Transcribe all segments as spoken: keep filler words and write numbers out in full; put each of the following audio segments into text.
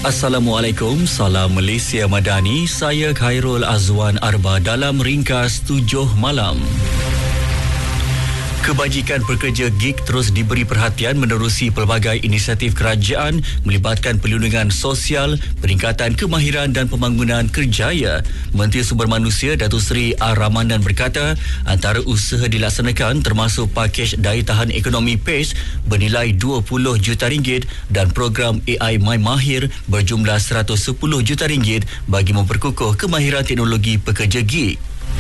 Assalamualaikum, salam Malaysia Madani. Saya Khairul Azwan Arba dalam ringkas tujuh malam. Kebajikan pekerja gig terus diberi perhatian menerusi pelbagai inisiatif kerajaan melibatkan perlindungan sosial, peningkatan kemahiran dan pembangunan kerjaya. Menteri Sumber Manusia Datuk Seri R. Ramadan berkata, antara usaha dilaksanakan termasuk pakej daya tahan ekonomi PACE bernilai dua puluh juta ringgit dan program A I My Mahir berjumlah seratus sepuluh juta ringgit bagi memperkukuh kemahiran teknologi pekerja gig.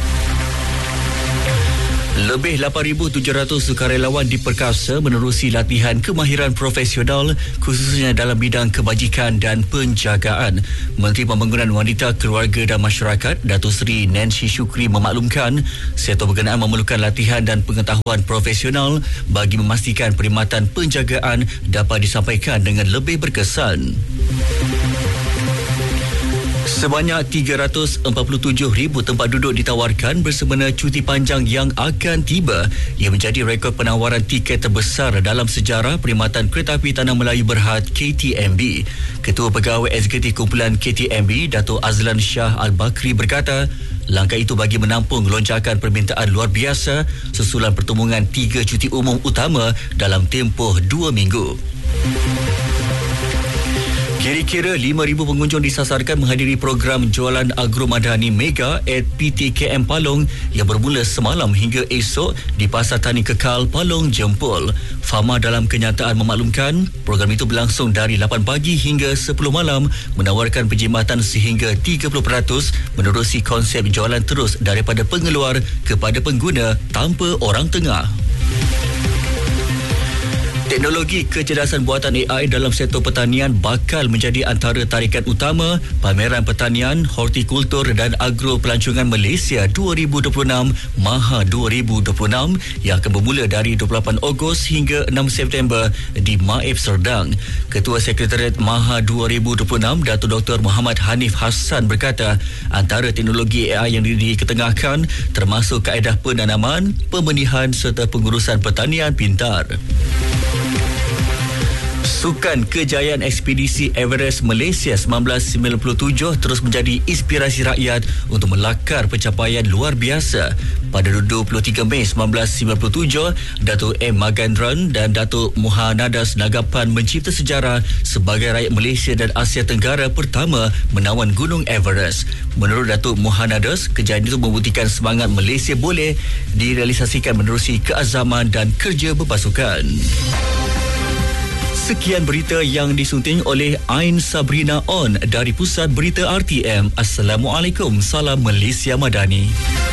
Lebih lapan ribu tujuh ratus sukarelawan diperkasa menerusi latihan kemahiran profesional khususnya dalam bidang kebajikan dan penjagaan. Menteri Pembangunan Wanita, Keluarga dan Masyarakat Datuk Seri Nancy Shukri memaklumkan sektor berkenaan memerlukan latihan dan pengetahuan profesional bagi memastikan perkhidmatan penjagaan dapat disampaikan dengan lebih berkesan. Sebanyak tiga ratus empat puluh tujuh ribu tempat duduk ditawarkan bersemena cuti panjang yang akan tiba. Ia menjadi rekod penawaran tiket terbesar dalam sejarah perkhidmatan Kereta Api Tanah Melayu Berhad K T M B. Ketua Pegawai Eksekutif Kumpulan K T M B, Datuk Azlan Shah Al-Bakri berkata, langkah itu bagi menampung lonjakan permintaan luar biasa susulan pertembungan tiga cuti umum utama dalam tempoh dua minggu. Kira-kira lima ribu pengunjung disasarkan menghadiri program jualan agro madani Mega at P T K M Palong yang bermula semalam hingga esok di Pasar Tani Kekal Palong Jempol. Fama dalam kenyataan memaklumkan program itu berlangsung dari lapan pagi hingga sepuluh malam menawarkan perkhidmatan sehingga tiga puluh peratus menerusi konsep jualan terus daripada pengeluar kepada pengguna tanpa orang tengah. Teknologi kecerdasan buatan A I dalam sektor pertanian bakal menjadi antara tarikan utama Pameran Pertanian, Hortikultur dan Agro Pelancongan Malaysia dua ribu dua puluh enam Maha dua ribu dua puluh enam yang akan bermula dari dua puluh lapan Ogos hingga enam September di Maib Serdang. Ketua Sekretariat Maha dua ribu dua puluh enam Datuk Doktor Muhammad Hanif Hassan berkata, antara teknologi A I yang diketengahkan termasuk kaedah penanaman, pembenihan serta pengurusan pertanian pintar. Sukan kejayaan ekspedisi Everest Malaysia seribu sembilan ratus sembilan puluh tujuh terus menjadi inspirasi rakyat untuk melakar pencapaian luar biasa. Pada dua puluh tiga Mei seribu sembilan ratus sembilan puluh tujuh, Datuk M. Magandran dan Datuk Muhanadas Nagapan mencipta sejarah sebagai rakyat Malaysia dan Asia Tenggara pertama menawan Gunung Everest. Menurut Datuk Muhanadas, kejayaan itu membuktikan semangat Malaysia boleh direalisasikan menerusi keazaman dan kerja berpasukan. Sekian berita yang disunting oleh Ain Sabrina On dari Pusat Berita R T M. Assalamualaikum, salam Malaysia Madani.